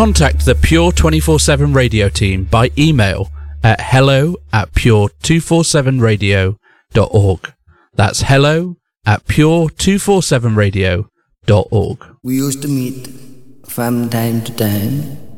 Contact the Pure 24/7 radio team by email at hello@pure247radio.org. That's hello@pure247radio.org. We used to meet from time to time